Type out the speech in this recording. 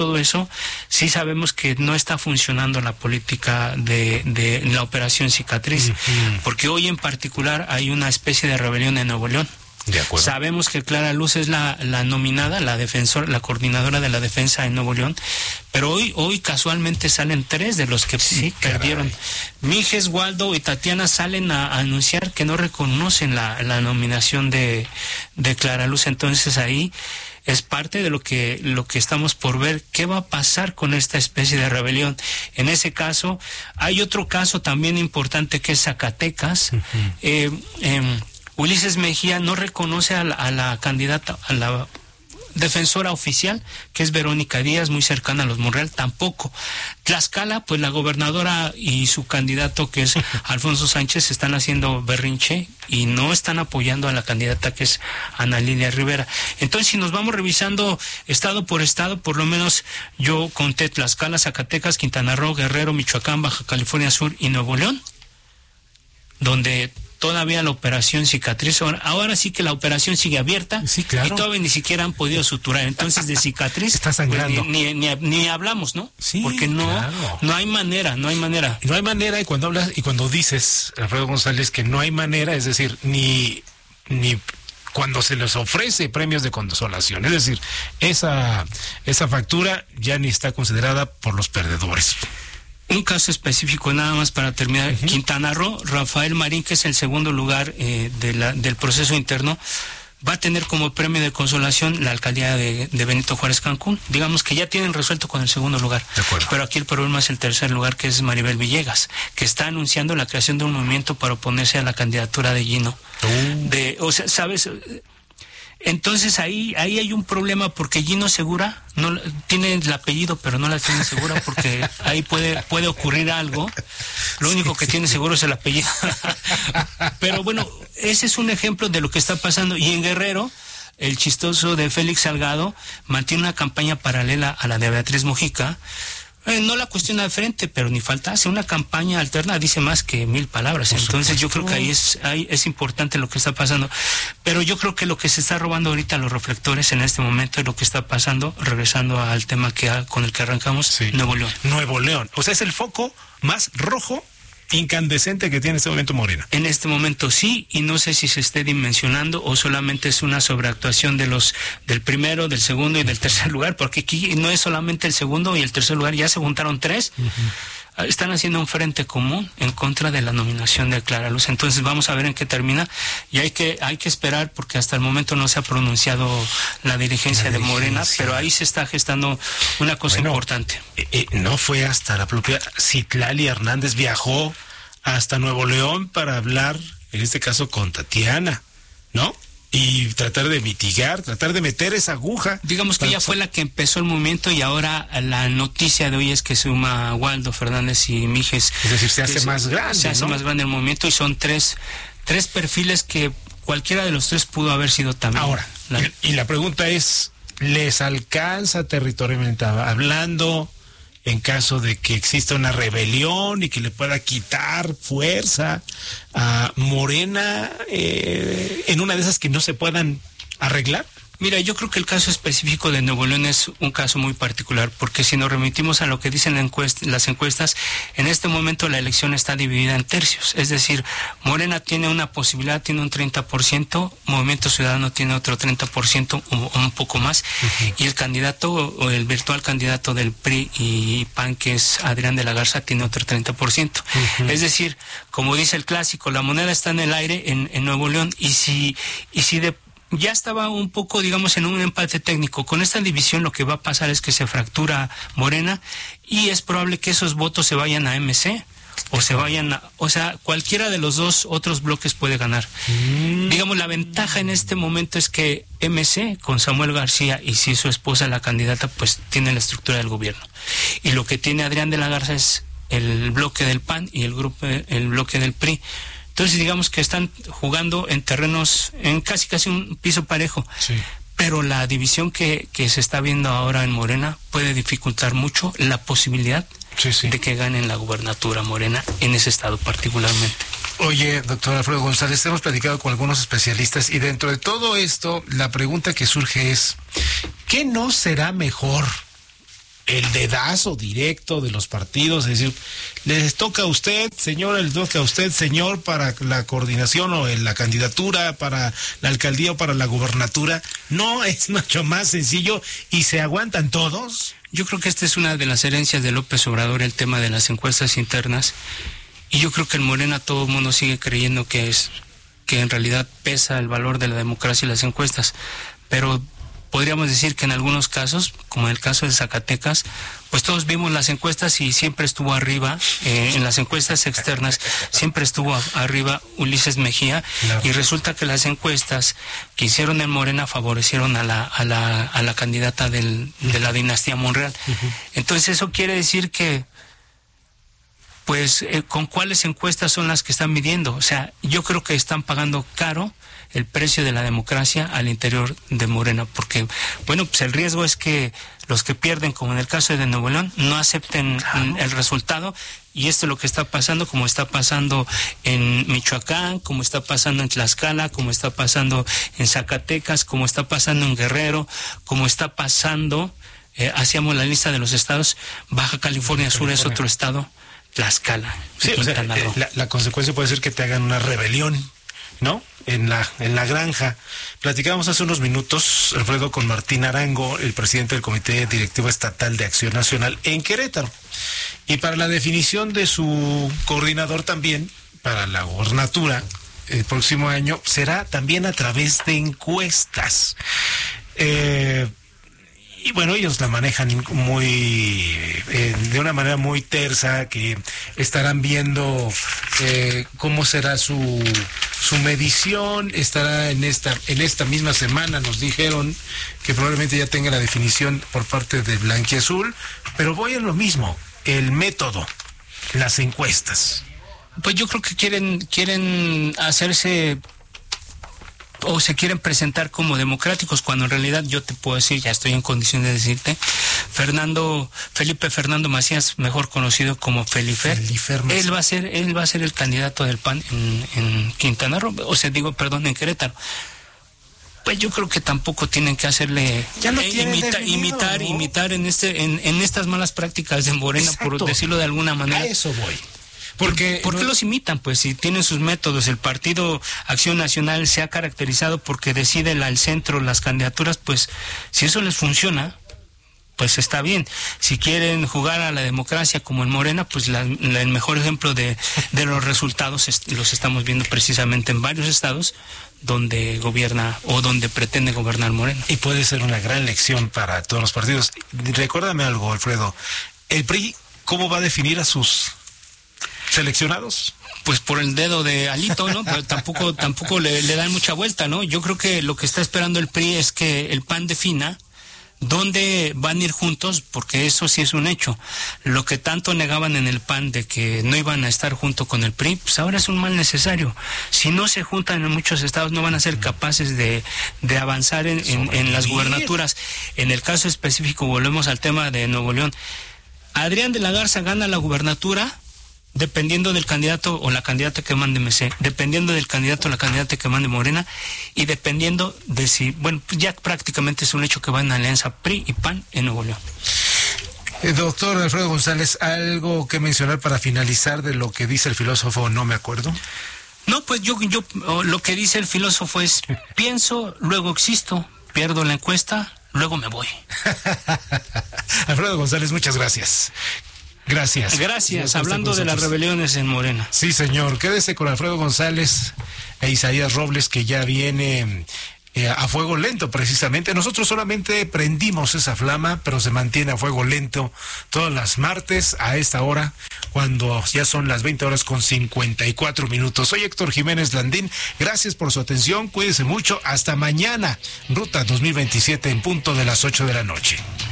todo eso, sí sabemos que no está funcionando la política de la operación cicatriz, porque hoy en particular hay una especie de rebelión en Nuevo León. De acuerdo. Sabemos que Clara Luz es la nominada, la coordinadora de la defensa en Nuevo León, pero hoy casualmente salen 3 de los que perdieron. Caray. Mijes, Waldo y Tatiana salen a anunciar que no reconocen la nominación de Clara Luz. Entonces ahí es parte de lo que estamos por ver, qué va a pasar con esta especie de rebelión. En ese caso, hay otro caso también importante que es Zacatecas. Ulises Mejía no reconoce a la candidata, a la defensora oficial, que es Verónica Díaz, muy cercana a los Monreal, tampoco. Tlaxcala, pues la gobernadora y su candidato, que es Alfonso Sánchez, están haciendo berrinche y no están apoyando a la candidata, que es Ana Lilia Rivera. Entonces, si nos vamos revisando estado por estado, por lo menos yo conté Tlaxcala, Zacatecas, Quintana Roo, Guerrero, Michoacán, Baja California Sur y Nuevo León, donde todavía la operación cicatriz, ahora sí que la operación sigue abierta, sí, claro, y todavía ni siquiera han podido suturar. Entonces de cicatriz está sangrando. Pues, ni hablamos, ¿no? Sí, porque no hay manera. No hay manera, y cuando hablas y cuando dices, Alfredo González, que no hay manera, es decir, ni cuando se les ofrece premios de consolación, es decir, esa factura ya ni está considerada por los perdedores. Un caso específico nada más para terminar. Quintana Roo, Rafael Marín, que es el segundo lugar del proceso interno, va a tener como premio de consolación la alcaldía de Benito Juárez Cancún. Digamos que ya tienen resuelto con el segundo lugar. De acuerdo. Pero aquí el problema es el tercer lugar, que es Maribel Villegas, que está anunciando la creación de un movimiento para oponerse a la candidatura de Gino. ¿Sabes? Entonces ahí hay un problema, porque Gino Segura no tiene el apellido, pero no la tiene segura, porque ahí puede ocurrir algo. Lo único que tiene seguro es el apellido. Pero bueno, ese es un ejemplo de lo que está pasando. Y en Guerrero, el chistoso de Félix Salgado mantiene una campaña paralela a la de Beatriz Mujica. No la cuestiona de frente, pero ni falta hace una campaña alterna, dice más que 1000 palabras. Por Entonces supuesto. yo creo que ahí es importante lo que está pasando. Pero yo creo que lo que se está robando ahorita los reflectores en este momento es lo que está pasando, regresando al tema con el que arrancamos, sí. Nuevo León. Nuevo León, o sea, es el foco más rojo, incandescente que tiene en este momento Morena. En este momento sí, y no sé si se esté dimensionando o solamente es una sobreactuación del primero, del segundo y del tercer lugar, porque aquí no es solamente el segundo y el tercer lugar, ya se juntaron 3. Están haciendo un frente común en contra de la nominación de Clara Luz. Entonces vamos a ver en qué termina, y hay que esperar, porque hasta el momento no se ha pronunciado la dirigencia de Morena, pero ahí se está gestando una cosa importante. No fue hasta la propia Citlali Hernández, viajó hasta Nuevo León para hablar, en este caso con Tatiana, ¿no? Y tratar de mitigar, tratar de meter esa aguja. Digamos que ella fue la que empezó el movimiento, y ahora la noticia de hoy es que suma Waldo Fernández y Mijes. Es decir, se hace más grande, se hace más grande el movimiento, y son tres perfiles que cualquiera de los 3 pudo haber sido también. Ahora, y la pregunta es, ¿les alcanza territorialmente hablando, en caso de que exista una rebelión y que le pueda quitar fuerza a Morena en una de esas que no se puedan arreglar? Mira, yo creo que el caso específico de Nuevo León es un caso muy particular, porque si nos remitimos a lo que dicen las encuestas, en este momento la elección está dividida en tercios. Es decir, Morena tiene una posibilidad, tiene un 30%, Movimiento Ciudadano tiene otro 30% o un poco más, y el candidato, o el virtual candidato del PRI y PAN, que es Adrián de la Garza, tiene otro 30%. Es decir, como dice el clásico, la moneda está en el aire en Nuevo León, y si ya estaba un poco, digamos, en un empate técnico. Con esta división lo que va a pasar es que se fractura Morena, y es probable que esos votos se vayan a MC o se vayan o sea, cualquiera de los dos otros bloques puede ganar. Digamos, la ventaja en este momento es que MC, con Samuel García, y si su esposa la candidata, pues tiene la estructura del gobierno. Y lo que tiene Adrián de la Garza es el bloque del PAN y el bloque del PRI. Entonces digamos que están jugando en terrenos, en casi un piso parejo. Sí. Pero la división que se está viendo ahora en Morena puede dificultar mucho la posibilidad de que ganen la gubernatura Morena en ese estado particularmente. Oye, doctor Alfredo González, hemos platicado con algunos especialistas, y dentro de todo esto, la pregunta que surge es, ¿qué no será mejor el dedazo directo de los partidos, es decir, les toca a usted, señora, les toca a usted, señor, para la coordinación o la candidatura para la alcaldía o para la gubernatura. No, es mucho más sencillo y se aguantan todos. Yo creo que esta es una de las herencias de López Obrador, el tema de las encuestas internas, y yo creo que en Morena todo el mundo sigue creyendo que en realidad pesa el valor de la democracia y las encuestas, pero podríamos decir que en algunos casos, como en el caso de Zacatecas, pues todos vimos las encuestas y siempre estuvo arriba, en las encuestas externas, siempre estuvo arriba Ulises Mejía, claro. Y resulta que las encuestas que hicieron en Morena favorecieron a la candidata de la dinastía Monreal. Entonces eso quiere decir que, pues, ¿con cuáles encuestas son las que están midiendo? O sea, yo creo que están pagando caro el precio de la democracia al interior de Morena, porque, bueno, pues el riesgo es que los que pierden, como en el caso de Nuevo León, no acepten el resultado, y esto es lo que está pasando, como está pasando en Michoacán, como está pasando en Tlaxcala, como está pasando en Zacatecas, como está pasando en Guerrero, como está pasando, hacíamos la lista de los estados, Baja California Sur es otro estado, Tlaxcala. Sí, o sea, la consecuencia puede ser que te hagan una rebelión, ¿no? En la granja. Platicábamos hace unos minutos, Alfredo, con Martín Arango, el presidente del Comité Directivo Estatal de Acción Nacional en Querétaro. Y para la definición de su coordinador también, para la gobernatura, el próximo año, será también a través de encuestas. Y bueno, ellos la manejan de una manera muy tersa, que estarán viendo cómo será su medición. Estará en esta misma semana, nos dijeron que probablemente ya tenga la definición por parte de Blanquiazul, pero voy a lo mismo, el método, las encuestas. Pues yo creo que quieren hacerse, o se quieren presentar como democráticos, cuando en realidad yo te puedo decir, ya estoy en condición de decirte, Felipe Fernando Macías, mejor conocido como Felifer, él va a ser el candidato del PAN en Quintana Roo, en Querétaro. Pues yo creo que tampoco tienen que hacerle imitar en estas malas prácticas de Morena. Exacto. Por decirlo de alguna manera. A eso voy. ¿Por qué los imitan? Pues si tienen sus métodos. El Partido Acción Nacional se ha caracterizado porque decide al centro las candidaturas, pues si eso les funciona, pues está bien. Si quieren jugar a la democracia como en Morena, pues el mejor ejemplo de los resultados los estamos viendo precisamente en varios estados donde gobierna o donde pretende gobernar Morena. Y puede ser una gran lección para todos los partidos. Recuérdame algo, Alfredo. ¿El PRI cómo va a definir a sus seleccionados? Pues por el dedo de Alito, ¿no? Pero tampoco le dan mucha vuelta, ¿no? Yo creo que lo que está esperando el PRI es que el PAN defina dónde van a ir juntos, porque eso sí es un hecho. Lo que tanto negaban en el PAN de que no iban a estar junto con el PRI, pues ahora es un mal necesario. Si no se juntan en muchos estados, no van a ser capaces de avanzar en las gubernaturas. En el caso específico, volvemos al tema de Nuevo León. Adrián de la Garza gana la gubernatura dependiendo del candidato o la candidata que mande MC, dependiendo del candidato o la candidata que mande Morena, y dependiendo de si, bueno, ya prácticamente es un hecho que va en alianza PRI y PAN en Nuevo León. Doctor Alfredo González, ¿algo que mencionar para finalizar de lo que dice el filósofo? No me acuerdo. No, pues yo lo que dice el filósofo es, pienso, luego existo, pierdo la encuesta, luego me voy. Alfredo González, muchas gracias. Gracias. Hablando de las rebeliones en Morena. Sí, señor. Quédese con Alfredo González e Isaías Robles, que ya viene a fuego lento, precisamente. Nosotros solamente prendimos esa flama, pero se mantiene a fuego lento todas las martes a esta hora, cuando ya son las 20:54. Soy Héctor Jiménez Landín. Gracias por su atención. Cuídese mucho. Hasta mañana. Ruta 2027 en punto de las 8 de la noche.